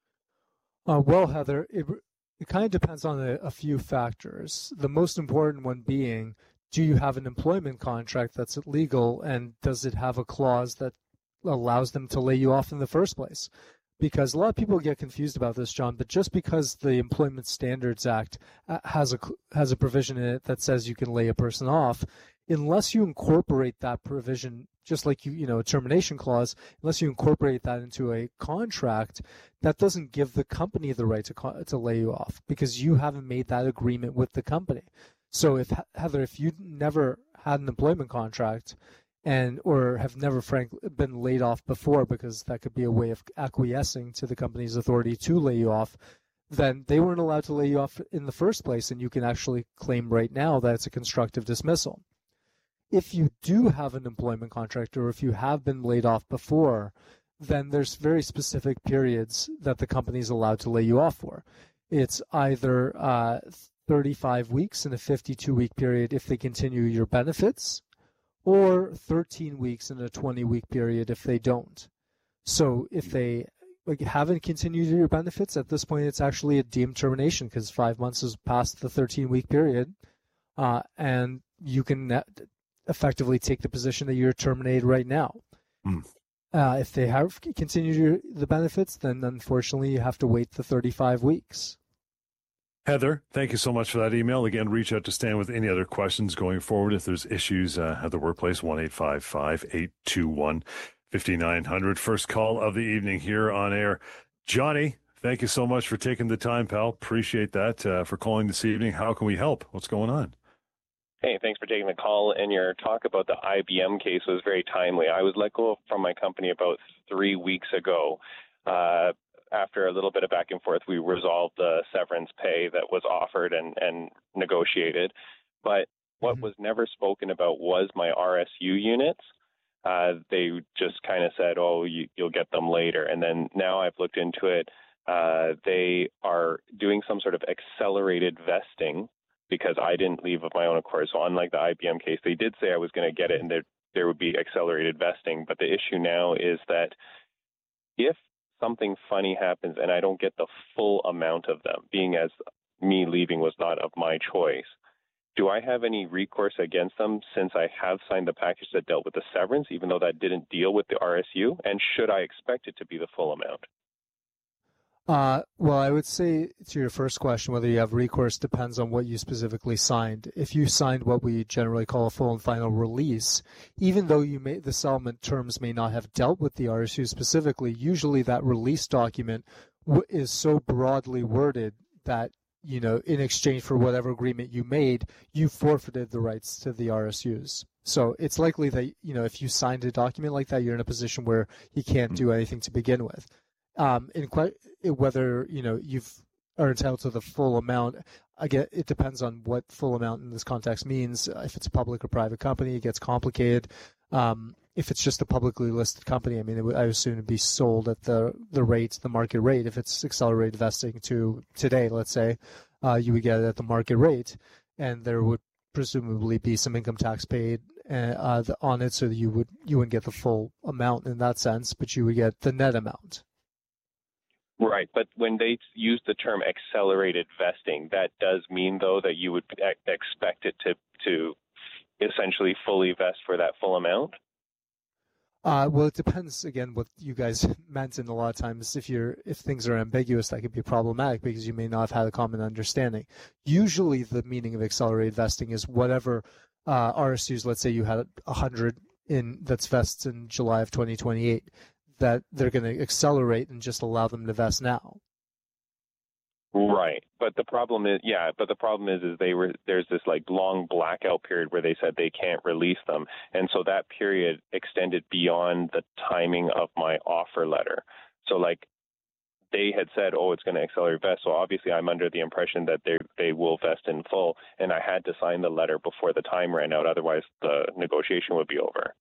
Well, Heather, it kind of depends on a few factors. The most important one being, do you have an employment contract that's legal, and does it have a clause that allows them to lay you off in the first place? Because a lot of people get confused about this, John, but just because the Employment Standards Act has a provision in it that says you can lay a person off, unless you incorporate that provision, just like a termination clause, unless you incorporate that into a contract, that doesn't give the company the right to lay you off, because you haven't made that agreement with the company. So if you never had an employment contract or have never been laid off before, because that could be a way of acquiescing to the company's authority to lay you off, then they weren't allowed to lay you off in the first place, and you can actually claim right now that it's a constructive dismissal. If you do have an employment contract, or if you have been laid off before, then there's very specific periods that the company is allowed to lay you off for. It's either 35 weeks in a 52-week period if they continue your benefits, or 13 weeks in a 20-week period if they don't. So if they haven't continued your benefits, at this point it's actually a deemed termination, because 5 months is past the 13-week period, and you can effectively take the position that you're terminated right now. If they have continued the benefits, then unfortunately you have to wait the 35 weeks. Heather, thank you so much for that email. Again, reach out to Stan with any other questions going forward. If there's issues at the workplace, 1-855-821-5900. First call of the evening here on air. Johnny, thank you so much for taking the time, pal. Appreciate that, for calling this evening. How can we help? What's going on? Hey, thanks for taking the call. And your talk about the IBM case was very timely. I was let go from my company about 3 weeks ago. After a little bit of back and forth, we resolved the severance pay that was offered and negotiated. But what was never spoken about was my RSU units. They just kind of said, oh, you'll get them later. And then now I've looked into it. They are doing some sort of accelerated vesting, because I didn't leave of my own accord. So unlike the IBM case, they did say I was going to get it and there would be accelerated vesting. But the issue now is that if something funny happens and I don't get the full amount of them, being as me leaving was not of my choice, do I have any recourse against them, since I have signed the package that dealt with the severance, even though that didn't deal with the RSU? And should I expect it to be the full amount? Well, I would say to your first question, whether you have recourse depends on what you specifically signed. If you signed what we generally call a full and final release, even though the settlement terms may not have dealt with the RSU specifically, usually that release document is so broadly worded that, in exchange for whatever agreement you made, you forfeited the rights to the RSUs. So it's likely that, if you signed a document like that, you're in a position where you can't do anything to begin with. Whether you've are entitled to the full amount. Again, it depends on what full amount in this context means. If it's a public or private company, it gets complicated. If it's just a publicly listed company, I mean, I assume it'd be sold at the market rate. If it's accelerated vesting to today, let's say, you would get it at the market rate, and there would presumably be some income tax paid on it, so that you wouldn't get the full amount in that sense, but you would get the net amount. Right, but when they use the term accelerated vesting, that does mean, though, that you would expect it to essentially fully vest for that full amount? Well, it depends, again, what you guys meant, and a lot of times if things are ambiguous, that could be problematic because you may not have had a common understanding. Usually the meaning of accelerated vesting is whatever RSUs, let's say you had 100 that's vests in July of 2028, that they're going to accelerate and just allow them to vest now. Right, but the problem is, there's this like long blackout period where they said they can't release them, and so that period extended beyond the timing of my offer letter. So like they had said, oh, it's going to accelerate vest. So obviously I'm under the impression that they will vest in full, and I had to sign the letter before the time ran out. Otherwise, the negotiation would be over.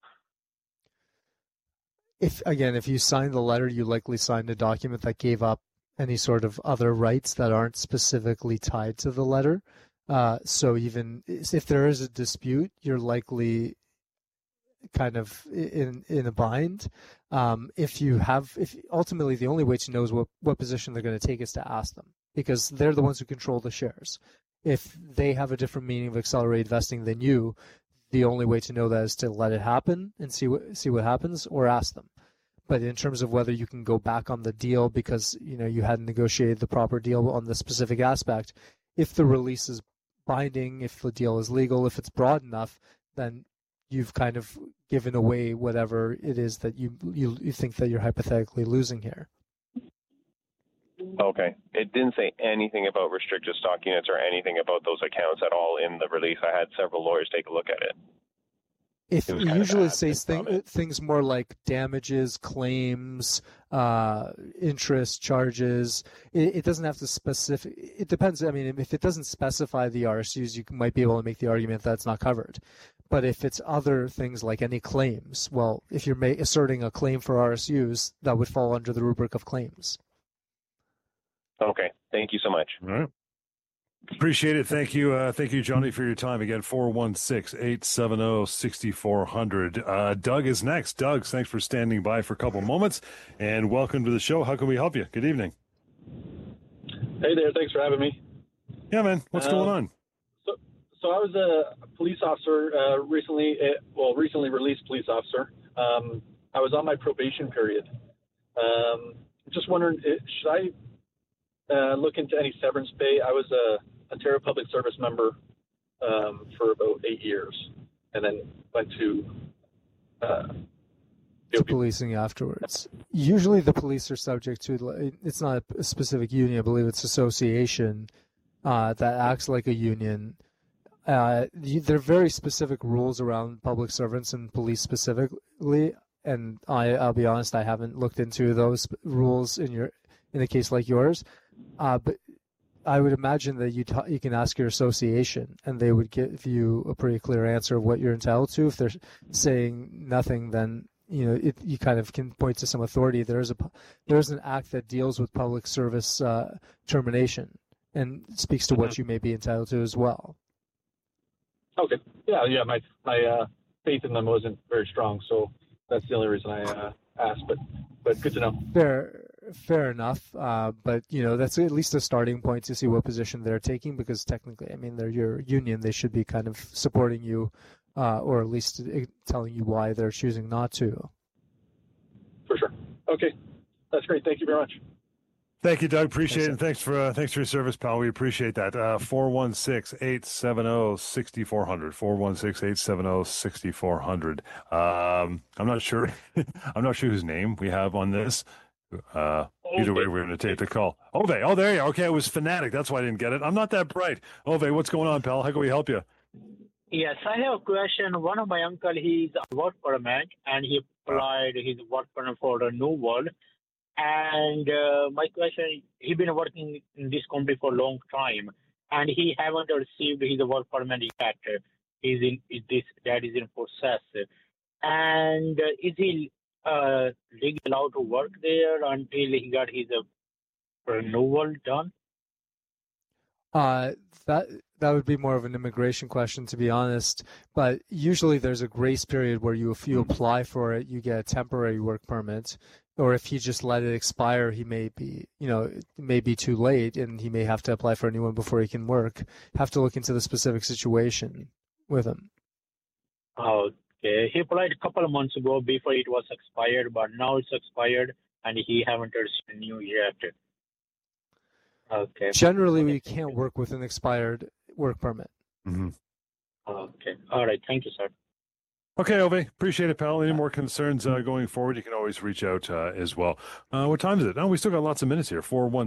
If you signed the letter, you likely signed a document that gave up any sort of other rights that aren't specifically tied to the letter. So even if there is a dispute, you're likely kind of in a bind. If ultimately the only way to know is what position they're going to take is to ask them, because they're the ones who control the shares. If they have a different meaning of accelerated vesting than you, the only way to know that is to let it happen and see what happens, or ask them. But in terms of whether you can go back on the deal because you hadn't negotiated the proper deal on the specific aspect, if the release is binding, if the deal is legal, if it's broad enough, then you've kind of given away whatever it is that you think that you're hypothetically losing here. Okay. It didn't say anything about restricted stock units or anything about those accounts at all in the release. I had several lawyers take a look at it. It usually says things more like damages, claims, interest, charges. It doesn't have to specific. It depends. I mean, if it doesn't specify the RSUs, you might be able to make the argument that it's not covered. But if it's other things like any claims, well, if you're asserting a claim for RSUs, that would fall under the rubric of claims. Okay. Thank you so much. All right. Appreciate it. Thank you, Johnny, for your time. Again, 416-870-6400. Doug is next. Doug, thanks for standing by for a couple moments, and welcome to the show. How can we help you? Good evening. Hey there. Thanks for having me. Yeah, man. What's going on? So I was a police officer, recently released police officer. I was on my probation period. Just wondering, should I look into any severance pay? I was a Ontario Public Service member for about 8 years, and then went to policing afterwards. Usually the police are subject to, it's not a specific union, I believe it's association that acts like a union. There are very specific rules around public servants and police specifically, and I'll be honest, I haven't looked into those rules in a case like yours. But I would imagine that you can ask your association, and they would give you a pretty clear answer of what you're entitled to. If they're saying nothing, then you kind of can point to some authority. There's an act that deals with public service termination and speaks to what you may be entitled to as well. Okay. Yeah. My faith in them wasn't very strong, so that's the only reason I asked. But good to know. Fair enough, but that's at least a starting point to see what position they're taking, because technically, I mean, they're your union. They should be kind of supporting you, or at least telling you why they're choosing not to. For sure. Okay, that's great. Thank you very much. Thank you, Doug. Appreciate it. And thanks for your service, pal. We appreciate that. 416-870-6400. 416-870-6400. I'm not sure. I'm not sure whose name we have on this. Either way, we're going to take the call. Ove. Oh, there you are. Okay, it was Fanatic. That's why I didn't get it. I'm not that bright. Ove, what's going on, pal? How can we help you? Yes, I have a question. One of my uncle, he's a work permit, and he applied his work permit for the New World. And my question, he been working in this company for a long time, and he haven't received his work permit yet. That is in process. And is he legally allowed to work there until he got his renewal done? That would be more of an immigration question, to be honest. But usually there's a grace period where if you apply for it, you get a temporary work permit. Or if he just let it expire, he may be, it may be too late, and he may have to apply for a new one before he can work. Have to look into the specific situation with him. Okay, he applied a couple of months ago before it was expired, but now it's expired, and he haven't received a new yet. Okay. Generally, we can't work with an expired work permit. Mm-hmm. Okay. All right. Thank you, sir. Okay, Ove. Appreciate it, pal. Any more concerns going forward, you can always reach out as well. What time is it? Oh, we still got lots of minutes here.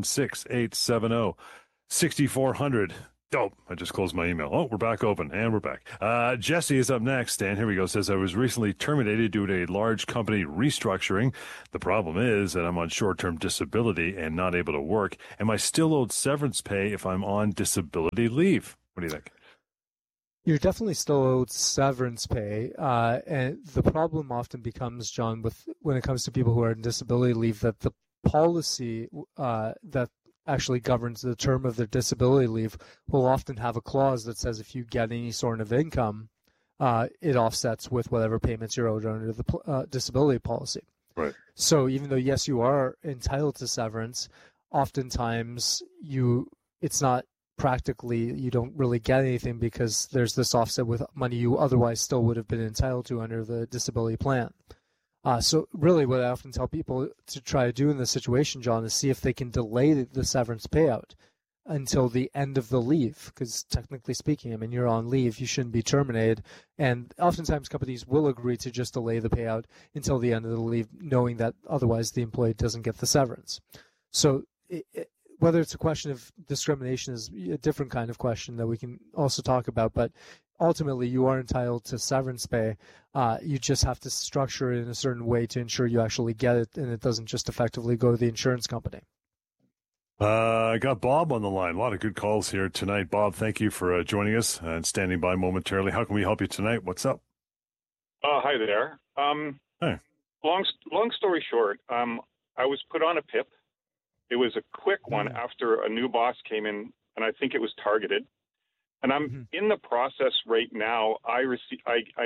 416-870-6400. Dope. I just closed my email. Oh, we're back open, and we're back. Jesse is up next, and here we go. Says, I was recently terminated due to a large company restructuring. The problem is that I'm on short-term disability and not able to work. Am I still owed severance pay if I'm on disability leave? What do you think? You're definitely still owed severance pay, and the problem often becomes, John, when it comes to people who are on disability leave, that the policy that actually governs the term of their disability leave will often have a clause that says if you get any sort of income, it offsets with whatever payments you're owed under the disability policy. Right. So even though, yes, you are entitled to severance, oftentimes it's not practically, you don't really get anything because there's this offset with money you otherwise still would have been entitled to under the disability plan. So really what I often tell people to try to do in this situation, John, is see if they can delay the severance payout until the end of the leave, because technically speaking, I mean, you're on leave, you shouldn't be terminated, and oftentimes companies will agree to just delay the payout until the end of the leave, knowing that otherwise the employee doesn't get the severance. So whether it's a question of discrimination is a different kind of question that we can also talk about, but ultimately you are entitled to severance pay. You just have to structure it in a certain way to ensure you actually get it and it doesn't just effectively go to the insurance company. I got Bob on the line. A lot of good calls here tonight. Bob, thank you for joining us and standing by momentarily. How can we help you tonight? What's up? Hi there. Hey. Long story short, I was put on a PIP. It was a quick one after a new boss came in, and I think it was targeted. And I'm in the process right now. I received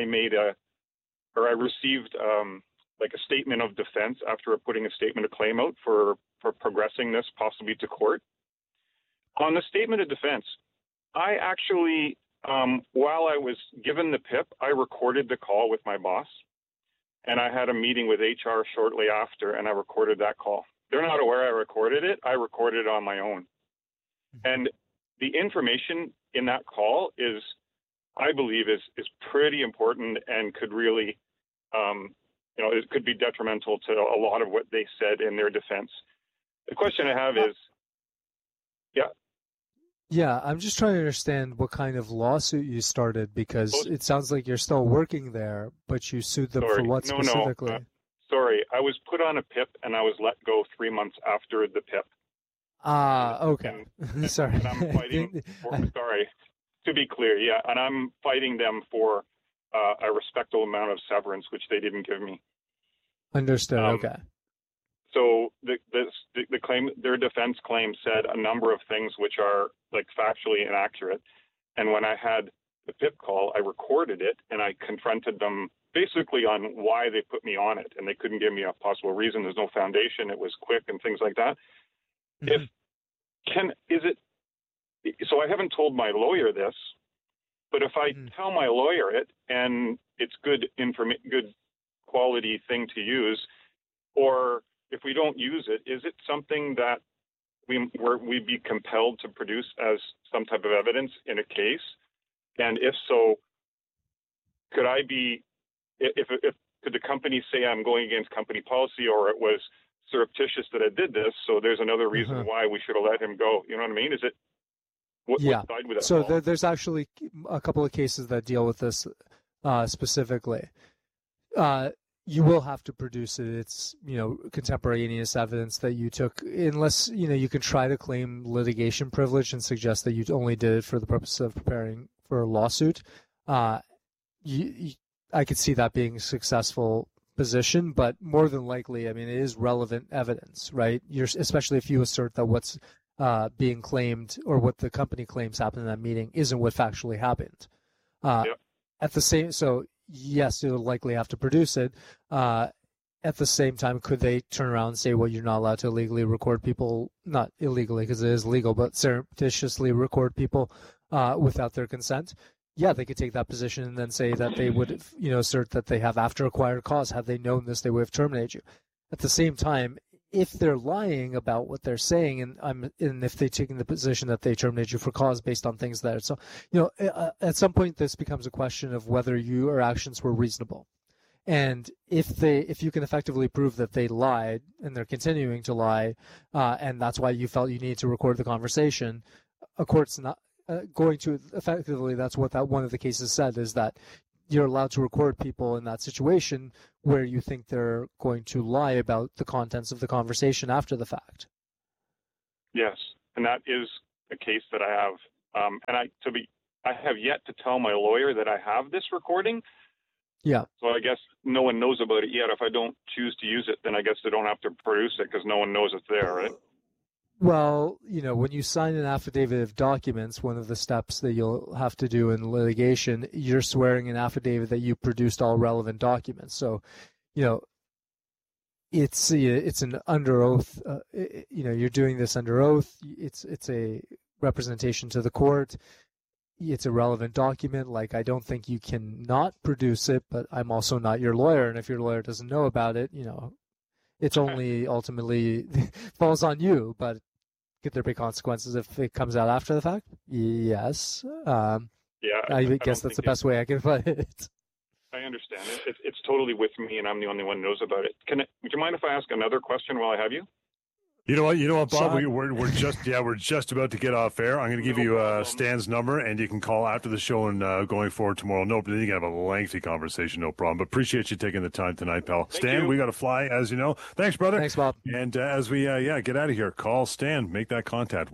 like a statement of defense after putting a statement of claim out for progressing this possibly to court. On the statement of defense, I actually, while I was given the PIP, I recorded the call with my boss, and I had a meeting with HR shortly after, and I recorded that call. They're not aware I recorded it. I recorded it on my own. And the information in that call is, I believe, is pretty important and could really, it could be detrimental to a lot of what they said in their defense. The question I have is, Yeah, I'm just trying to understand what kind of lawsuit you started, because it sounds like you're still working there, but you sued them for what specifically? No. Sorry, I was put on a PIP and I was let go 3 months after the PIP. Okay. Sorry. And I'm fighting sorry. To be clear, yeah, and I'm fighting them for a respectable amount of severance, which they didn't give me. Understood. Okay. So the claim, their defense claim said a number of things which are like factually inaccurate. And when I had the PIP call, I recorded it and I confronted them basically on why they put me on it, and they couldn't give me a possible reason. There's no foundation. It was quick and things like that. So I haven't told my lawyer this, but if I tell my lawyer it and it's good quality thing to use, or if we don't use it, is it something that we'd be compelled to produce as some type of evidence in a case? And if so, could I be, could the company say I'm going against company policy, or it was surreptitious that I did this, so there's another reason why we should have let him go? You know what I mean? Is it, what side would that so fall? There's actually a couple of cases that deal with this specifically. you will have to produce it. It's, contemporaneous evidence that you took, unless, you can try to claim litigation privilege and suggest that you only did it for the purpose of preparing for a lawsuit. I could see that being a successful position, but more than likely, it is relevant evidence, right? Especially if you assert that what's being claimed or what the company claims happened in that meeting isn't what factually happened. At the same, so yes, you'll likely have to produce it. At the same time, could they turn around and say, well, you're not allowed to illegally record people, not illegally because it is legal, but surreptitiously record people without their consent? Yeah, they could take that position and then say that they would, assert that they have after acquired cause. Had they known this, they would have terminated you. At the same time, if they're lying about what they're saying, and if they're taking the position that they terminate you for cause based on things that, so at some point this becomes a question of whether your actions were reasonable, and if you can effectively prove that they lied and they're continuing to lie, and that's why you felt you needed to record the conversation, a court's not going to effectively. That's what that one of the cases said, is that you're allowed to record people in that situation where you think they're going to lie about the contents of the conversation after the fact. Yes, and that is a case that I have. And I have yet to tell my lawyer that I have this recording. Yeah. So I guess no one knows about it yet. If I don't choose to use it, then I guess they don't have to produce it because no one knows it's there, right? Well, when you sign an affidavit of documents, one of the steps that you'll have to do in litigation, you're swearing an affidavit that you produced all relevant documents. So, it's an under oath. You're doing this under oath. It's a representation to the court. It's a relevant document. Like, I don't think you can not produce it, but I'm also not your lawyer, and if your lawyer doesn't know about it, it's only ultimately falls on you, but could there be consequences if it comes out after the fact? Yes. I guess that's the best way I can put it. I understand it. It's totally with me, and I'm the only one who knows about it. Would you mind if I ask another question while I have you? You know what, Bob? We're just about to get off air. I'm going to give you Stan's number, and you can call after the show and going forward tomorrow. No, but then you can have a lengthy conversation, no problem. But appreciate you taking the time tonight, pal. Stan, we got to fly, as you know. Thanks, brother. Thanks, Bob. And as we get out of here, call Stan. Make that contact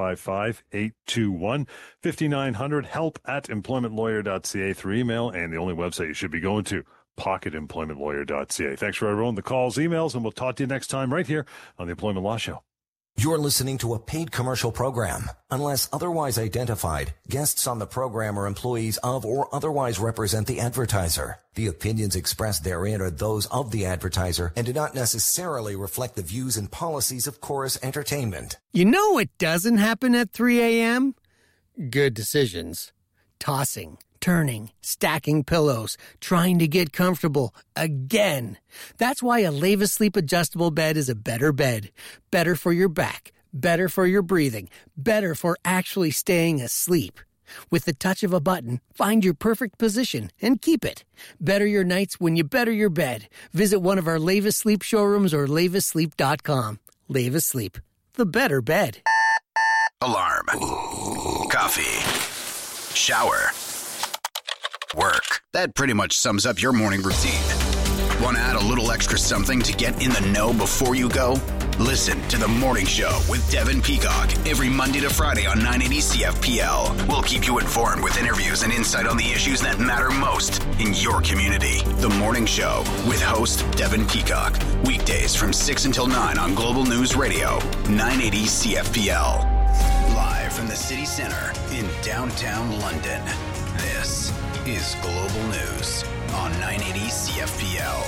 1-855-821-5900. help@employmentlawyer.ca through email, and the only website you should be going to, pocketemploymentlawyer.ca. Thanks for everyone, the calls, emails, and we'll talk to you next time right here on the Employment Law Show. You're listening to a paid commercial program. Unless otherwise identified, guests on the program are employees of or otherwise represent the advertiser. The opinions expressed therein are those of the advertiser and do not necessarily reflect the views and policies of Chorus Entertainment. You know what doesn't happen at 3 a.m.? Good decisions. Tossing, turning, stacking pillows, trying to get comfortable again. That's why a Leva Sleep adjustable bed is a better bed. Better for your back, better for your breathing, better for actually staying asleep. With the touch of a button, find your perfect position and keep it. Better your nights when you better your bed. Visit one of our Leva Sleep showrooms or levasleep.com. Leva Sleep, the better bed. Alarm. Coffee. Shower. Work. That pretty much sums up your morning routine. Want to add a little extra something to get in the know before you go? Listen to The Morning Show with Devin Peacock every Monday to Friday on 980 CFPL. We'll keep you informed with interviews and insight on the issues that matter most in your community. The Morning Show with host Devin Peacock. Weekdays from 6 until 9 on Global News Radio, 980 CFPL. Live from the city center in downtown London. This is Global News on 980 CFPL.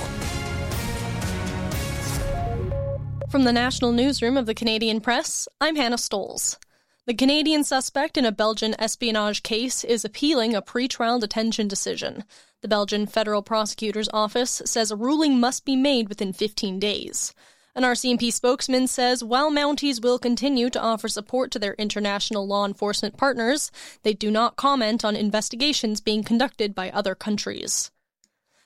From the National Newsroom of the Canadian Press, I'm Hannah Stoles. The Canadian suspect in a Belgian espionage case is appealing a pretrial detention decision. The Belgian Federal Prosecutor's Office says a ruling must be made within 15 days. An RCMP spokesman says while Mounties will continue to offer support to their international law enforcement partners, they do not comment on investigations being conducted by other countries.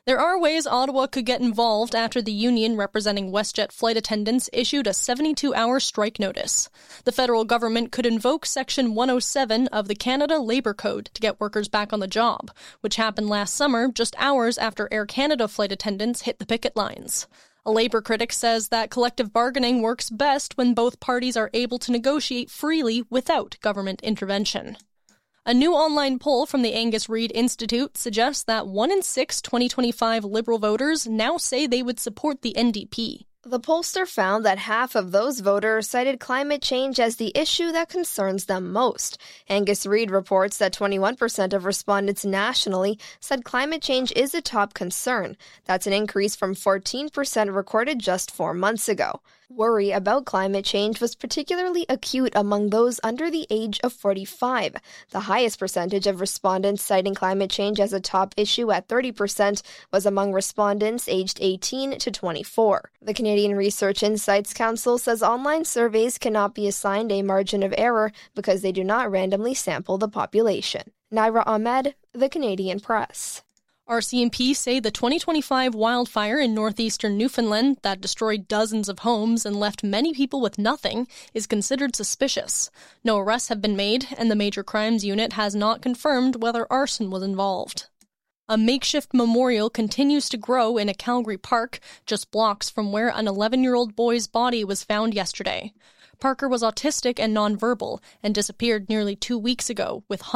There are ways Ottawa could get involved after the union representing WestJet flight attendants issued a 72-hour strike notice. The federal government could invoke Section 107 of the Canada Labour Code to get workers back on the job, which happened last summer just hours after Air Canada flight attendants hit the picket lines. A Labour critic says that collective bargaining works best when both parties are able to negotiate freely without government intervention. A new online poll from the Angus Reid Institute suggests that 1 in 6 2025 Liberal voters now say they would support the NDP. The pollster found that half of those voters cited climate change as the issue that concerns them most. Angus Reid reports that 21% of respondents nationally said climate change is a top concern. That's an increase from 14% recorded just 4 months ago. Worry about climate change was particularly acute among those under the age of 45. The highest percentage of respondents citing climate change as a top issue at 30% was among respondents aged 18 to 24. The Canadian Research Insights Council says online surveys cannot be assigned a margin of error because they do not randomly sample the population. Naira Ahmed, The Canadian Press. RCMP say the 2025 wildfire in northeastern Newfoundland that destroyed dozens of homes and left many people with nothing is considered suspicious. No arrests have been made, and the Major Crimes Unit has not confirmed whether arson was involved. A makeshift memorial continues to grow in a Calgary park, just blocks from where an 11-year-old boy's body was found yesterday. Parker was autistic and nonverbal and disappeared nearly 2 weeks ago, with